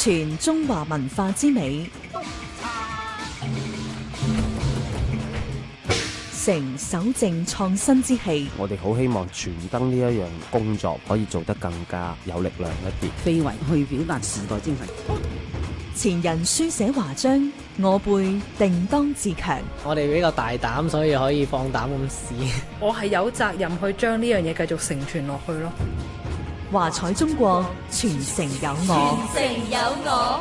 傳中華文化之美，承守正創新之氣。 我哋好希望傳燈呢一樣工作可以做得更加有力量一啲， 非遺去表達時代精神。 前人書寫華章，我輩定當自強。 我哋比較大膽，所以可以放膽咁試。 我係有責任去將呢樣嘢繼續承傳落去咯。 華彩中國，傳承有我。 傳承有我。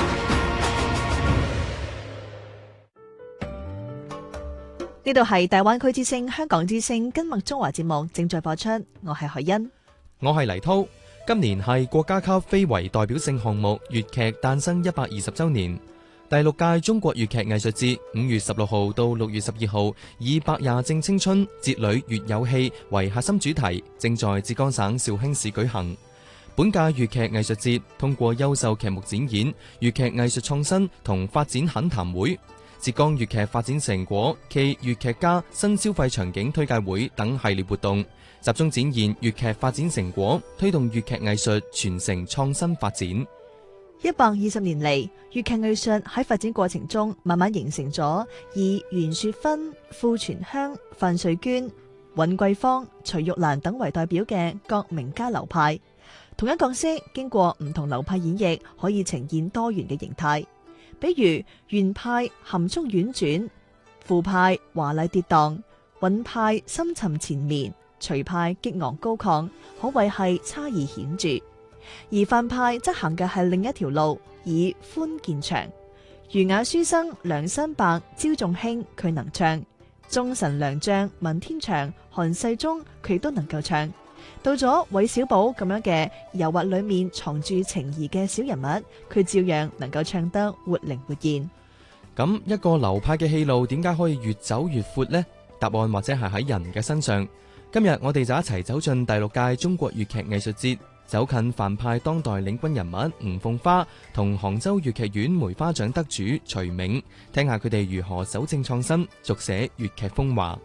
呢度係大灣區之聲、香港之聲跟麥中華節目正在播出，我係海欣， 我係黎濤。今年係國家級非遺代表性項目粵劇誕生120週年，第6屆中國粵劇藝術節5月16號到6月12號，以百廿正青春，節裏粵有戲為核心主題，正在浙江省紹興市舉行。本屆粵劇藝術節通過優秀劇目展演、粵劇藝術創新同發展懇談會、浙江粵劇發展成果暨粵劇家新消費場景推介會等系列活動，集中展現粵劇發展成果，推動粵劇藝術傳承創新發展。 120年嚟，粵劇藝術喺發展過程中慢慢形成咗以袁雪芬、傅傳香、范瑞娟、尹桂芳、徐玉蘭等為代表嘅各名家流派。同一角色經過唔同流派演繹，可以呈現多元嘅形態。比如袁派含蓄婉轉，傅派華麗跌宕，尹派深沉纏綿，徐派激昂高亢，可謂係差異顯著。而范派則行嘅係另一條路，以寬見長。儒雅書生梁山伯、焦仲卿佢能唱，忠臣良將文天祥、韓世忠佢都能夠唱。到咗韋小寶咁樣嘅油滑裏面藏住情誼嘅小人物，佢照樣能夠唱得活靈活現。 咁一個流派嘅戲路點解可以越走越闊呢？答案或者係喺人嘅身上。今日我哋就一齊走進第6屆中國粵劇藝術節，走近范派當代領軍人物吳鳳花同杭州粵劇院梅花獎得主徐銘，聽下佢哋如何守正創新，續寫粵劇風華。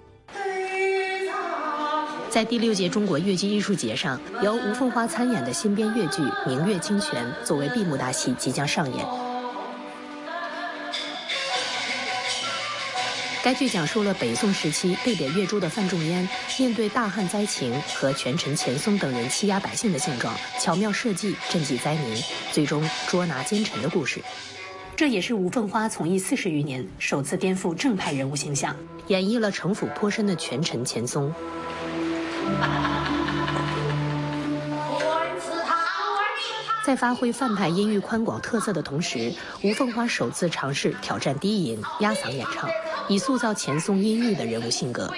在第6屆中國粵劇藝術節上，由吳鳳花參演的新編粵劇《明月清泉》作為閉幕大戲即將上演。該劇講述了北宋時期被貶越州的范仲淹面對大旱災情和權臣錢松等人欺壓百姓的現狀，巧妙設計賑濟災民，最終捉拿奸臣的故事。這也是吳鳳花從藝40餘年首次顛覆正派人物形象，演繹了城府頗深的權臣錢松。在發揮范派音域寬廣特色的同時，吳鳳花首次嘗試挑戰低吟壓嗓演唱，以塑造錢松陰鬱的人物性格。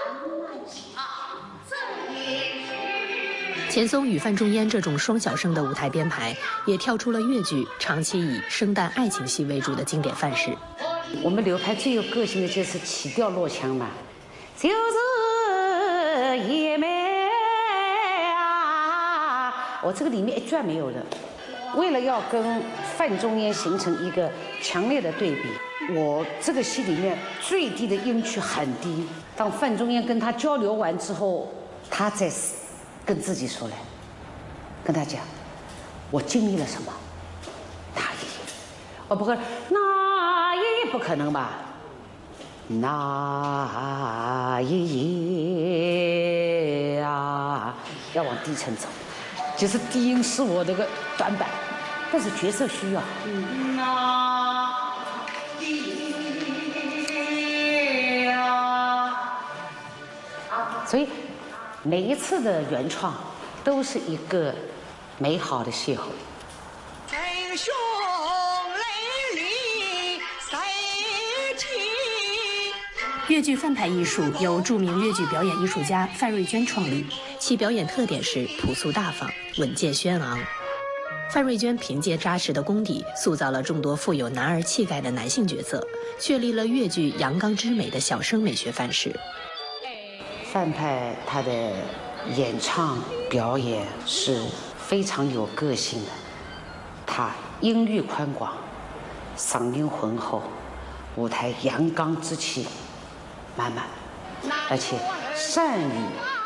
錢松與范仲淹這種雙小生的舞台編排，也跳出了粵劇長期以生旦愛情戲為主的經典範式。 我們流派最有個性的就是起調落腔嘛，就是也美啊！我這個裡面一段沒有的，為了要跟范仲淹形成一個強烈的對比，我這個戲裡面最低的音區很低。當范仲淹跟他交流完之後，他再跟自己說來，跟他講我經歷了什麼，那一夜，我不可能，那一夜不可能吧？那一夜啊，要往低沉走，就是低音是我這個短板，但是角色需要。那一夜啊，所以每一次的原創都是一個美好的邂逅。 粵劇范派藝術由著名粵劇表演藝術家范瑞娟創立，其表演特點是樸素大方、穩健軒昂。范瑞娟憑借扎實的功底，塑造了眾多富有男兒氣概的男性角色，確立了粵劇陽剛之美的小生美學範式。 范派他的演唱表演是非常有個性的，他音域寬廣，嗓音渾厚，舞台陽剛之氣滿滿，而且善於